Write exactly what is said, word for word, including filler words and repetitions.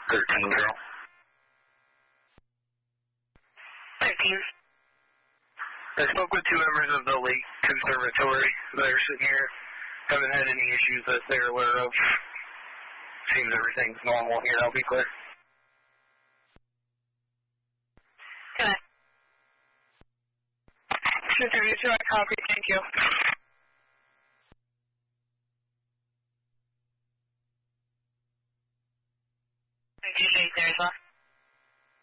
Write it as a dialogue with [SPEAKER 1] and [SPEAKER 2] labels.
[SPEAKER 1] thirteen girl.
[SPEAKER 2] thirteen.
[SPEAKER 1] I spoke with two members of the Lake Conservatory that are sitting here. Haven't had any issues that they're aware of. Seems everything's normal here, I'll be clear.
[SPEAKER 2] Okay. two thirty-two, I copy, thank you. Thank you, Jay, there as well.